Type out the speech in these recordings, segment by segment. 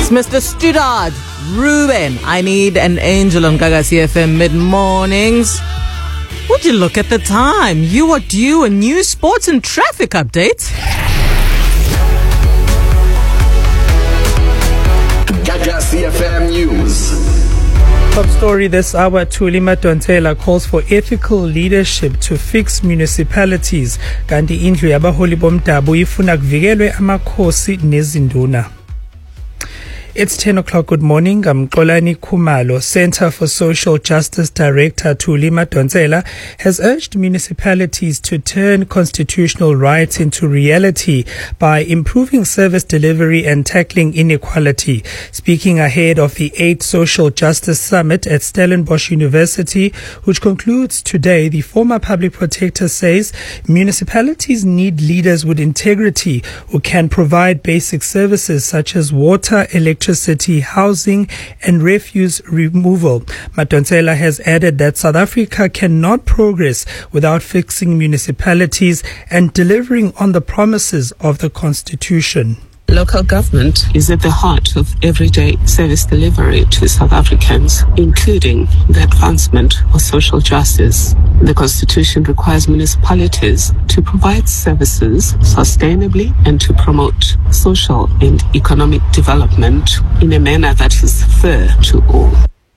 Mr. Studard Ruben. I need an angel on Gagasi FM mid-mornings. Would you look at the time? You are due a new sports and traffic update. Gagasi FM News. Top story this hour, Thuli Madonsela calls for ethical leadership to fix municipalities. Kanti indlu yabaholi bomdabu ifuna kuvikelwe amakhosi nezinduna. It's 10 o'clock. Good morning. I'm Xolani Khumalo. Center for Social Justice Director Thuli Madonsela has urged municipalities to turn constitutional rights into reality by improving service delivery and tackling inequality. Speaking ahead of the 8th Social Justice Summit at Stellenbosch University, which concludes today, the former public protector says municipalities need leaders with integrity who can provide basic services such as water, electricity, housing and refuse removal. Madonsela has added that South Africa cannot progress without fixing municipalities and delivering on the promises of the Constitution. Local government is at the heart of everyday service delivery to South Africans, including the advancement of social justice. The Constitution requires municipalities to provide services sustainably and to promote social and economic development in a manner that is fair to all.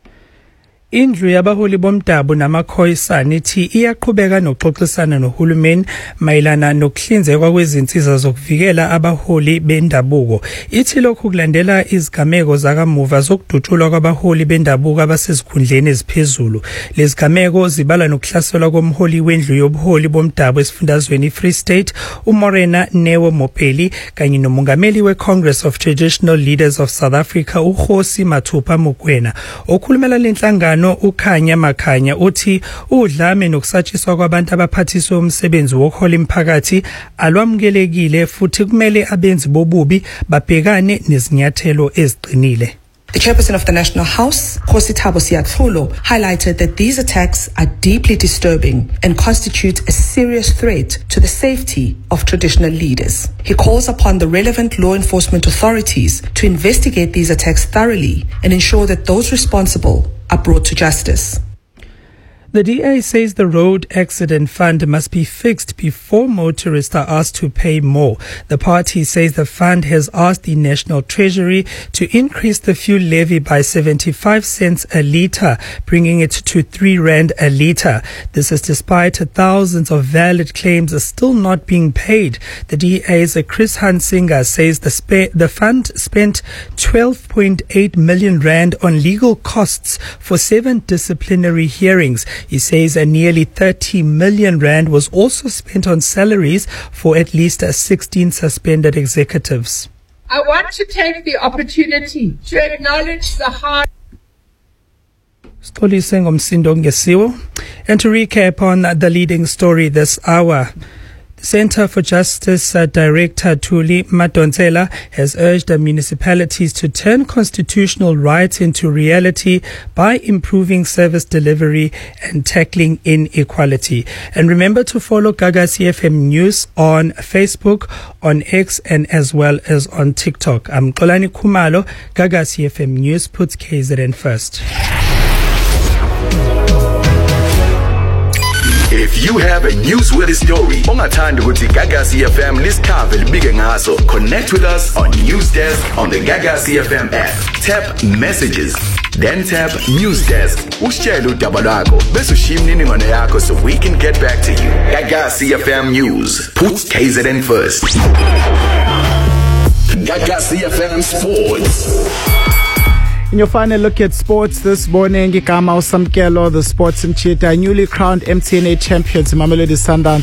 Indlu yabaholi bomdabu namakhoyisana ithi iyaqhubeka nokuxoxisana nohulumeni mayelana nokuhlinzekwa kwezinsiza zokuvikela abaholi bendabuko. Ithi lokhu kulandela izigameko zakamuva zokudutshulwa kwabaholi bendabuko abasesikhundleni eziphezulu. Lezi zigameko zibala nokuhlaselwa komholi wendlu yobuholi bomdabu esifundazweni iFree State, uMorena Newe Mopeli, kanye nomongameli weCongress of Traditional Leaders of South Africa, uKhosi Mathupha Mokoena. Okhulumela lenhlangano uKhanya Makhanya uthi udlame nokusatshiswa kwabantu abaphathiswa umsebenzi wokuhola imphakathi alwamukelekile futhi kumele abenzi bobubi babhekane nezinyathelo eziqinile. The chairperson of the National House, Kgosi Thabo Siyatholo, highlighted that these attacks are deeply disturbing and constitute a serious threat to the safety of traditional leaders. He calls upon the relevant law enforcement authorities to investigate these attacks thoroughly and ensure that those responsible are brought to justice. The DA says the road accident fund must be fixed before motorists are asked to pay more. The party says the fund has asked the National Treasury to increase the fuel levy by 75 cents a litre, bringing it to 3 rand a litre. This is despite thousands of valid claims are still not being paid. The DA's Chris Hansinger says the fund spent 12.8 million rand on legal costs for 7 disciplinary hearings. He says nearly 30 million rand was also spent on salaries for at least 16 suspended executives. I want to take the opportunity to acknowledge the hard and to recap on the leading story this hour. Center for Justice Director Thuli Madonsela has urged municipalities to turn constitutional rights into reality by improving service delivery and tackling inequality. And remember to follow Gagasi FM News on Facebook, on X, and as well as on TikTok. I'm Xolani Khumalo. Gagasi FM News puts KZN first. If you have a newsworthy story, ongathanda ukuthi Gagasi FM lisikhave libike ngaso, connect with us on News Desk on the Gagasi FM app. Tap Messages, then tap News Desk. Usitshele udaba lwakho bese ushiya imininingwane yakho so we can get back to you. Gagasi FM News puts KZN first. Gagasi FM Sports. In your final look at sports this morning, Igama Usamkelo, the Sports and Cheetah, newly crowned MTNA champions, Mamelodi Sundowns